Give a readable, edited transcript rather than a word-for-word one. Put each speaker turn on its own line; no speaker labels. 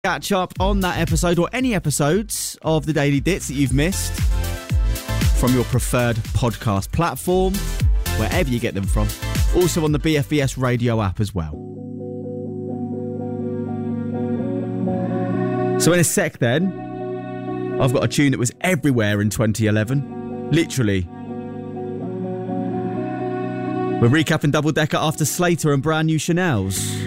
Catch up on that episode or any episodes of the Daily Dits that you've missed from your preferred podcast platform, wherever you get them from. Also on the BFBS radio app as well. So in a sec then, I've got a tune that was everywhere in 2011. Literally. We're recapping Double Decker after Slater and Brand New Chanels.